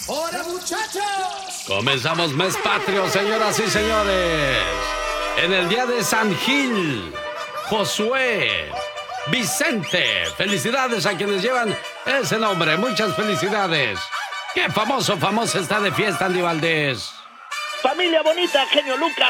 ¡Hola, muchachos! Comenzamos mes patrio, señoras y señores. En el día de San Gil, Josué, Vicente. Felicidades a quienes llevan ese nombre. Muchas felicidades. ¡Qué famosa está de fiesta, Andy Valdés! Familia bonita, genio Lucas.